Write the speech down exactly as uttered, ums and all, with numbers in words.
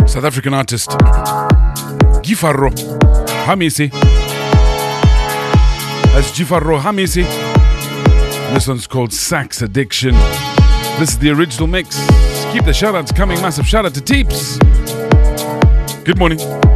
South African artist Gifaro Hamisi. That's Gifaro Hamisi. This one's called Sax Addiction. This is the original mix. Keep the shout outs coming. Massive shout out to Teeps. Good morning.